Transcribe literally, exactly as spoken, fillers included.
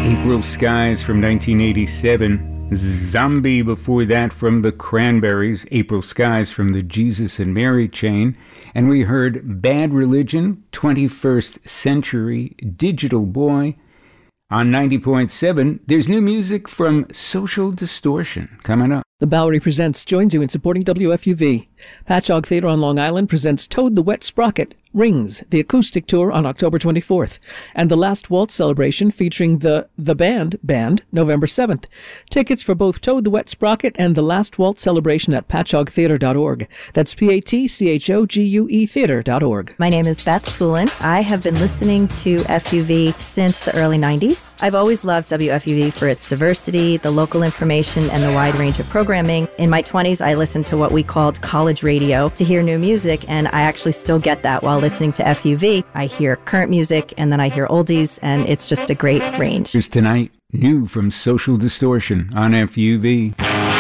April Skies from nineteen eighty-seven. Zombie before that from the Cranberries. April Skies from the Jesus and Mary chain. And we heard Bad Religion, twenty-first Century, Digital Boy. On ninety point seven, there's new music from Social Distortion coming up. The Bowery Presents joins you in supporting W F U V. Patchogue Theatre on Long Island presents Toad the Wet Sprocket, Rings, the acoustic tour on October twenty-fourth, and the Last Waltz celebration featuring the The Band Band November seventh. Tickets for both Toad the Wet Sprocket and the Last Waltz celebration at patchogue theatre dot org. That's P A T C H O G U E theatre dot org. My name is Beth Poulin. I have been listening to F U V since the early nineties. I've always loved W F U V for its diversity, the local information, and the wide range of programming. In my twenties, I listened to what we called college radio to hear new music, and I actually still get that while listening to F U V. I hear current music, and then I hear oldies, and it's just a great range. Here's tonight, new from Social Distortion on F U V.